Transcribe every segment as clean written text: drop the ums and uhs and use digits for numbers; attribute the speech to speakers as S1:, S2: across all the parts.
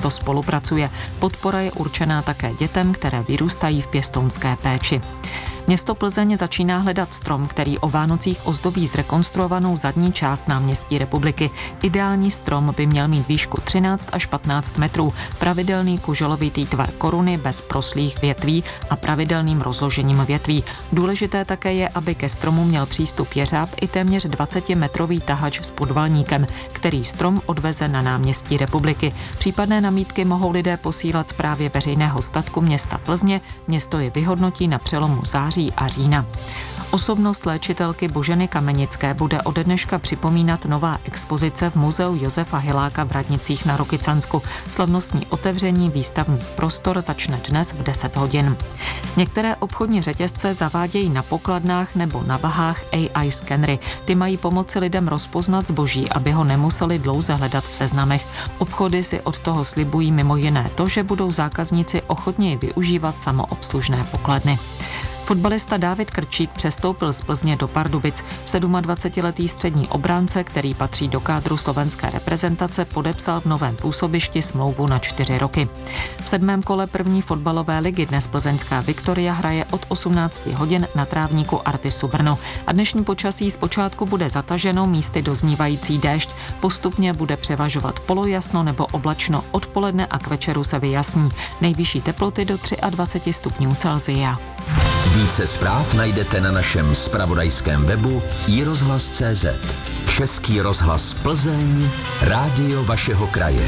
S1: město spolupracuje. Podpora je určená také dětem, které vyrůstají v pěstounské péči. Město Plzeň začíná hledat strom, který o Vánocích ozdobí zrekonstruovanou zadní část náměstí Republiky. Ideální strom by měl mít výšku 13 až 15 metrů, pravidelný kuželovitý tvar koruny bez proslých větví a pravidelným rozložením větví. Důležité také je, aby ke stromu měl přístup jeřáb i téměř 20-metrový tahač s podvalníkem, který strom odveze na náměstí Republiky. Případné namítky mohou lidé posílat správě veřejného statku města Plzně, město je vyhodnotí na přelomu září a října. Osobnost léčitelky Boženy Kamenické bude ode dneška připomínat nová expozice v muzeu Josefa Hiláka v Radnicích na Rokycansku. Slavnostní otevření výstavních prostor začne dnes v 10 hodin. Některé obchodní řetězce zavádějí na pokladnách nebo na vahách AI skenery. Ty mají pomoci lidem rozpoznat zboží, aby ho nemuseli dlouze hledat v seznamech. Obchody si od toho slibují mimo jiné to, že budou zákazníci ochotněji využívat samoobslužné pokladny. Fotbalista Dávid Krčík přestoupil z Plzně do Pardubic. 27letý střední obránce, který patří do kádru slovenské reprezentace, podepsal v novém působišti smlouvu na 4 roky. V 7. kole první fotbalové ligy dnes plzeňská Viktoria hraje od 18 hodin na trávníku Artisu Brno. A dnešní počasí zpočátku bude zataženo, místy doznívající déšť. Postupně bude převažovat polojasno nebo oblačno, odpoledne a k večeru se vyjasní. Nejvyšší teploty do 23 stupňů Celsia.
S2: Více zpráv najdete na našem zpravodajském webu iRozhlas.cz. Český rozhlas Plzeň, rádio vašeho kraje.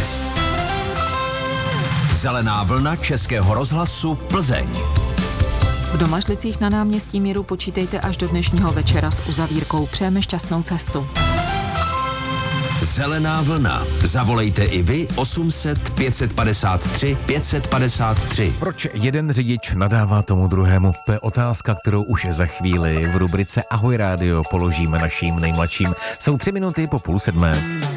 S2: Zelená vlna Českého rozhlasu Plzeň.
S1: V Domažlicích na náměstí Míru počítejte až do dnešního večera s uzavírkou. Přejeme šťastnou cestu.
S2: Zelená vlna. Zavolejte i vy 800 553 553.
S3: Proč jeden řidič nadává tomu druhému? To je otázka, kterou už za chvíli v rubrice Ahoj rádio položíme naším nejmladším. Jsou 3 minuty po 6:30.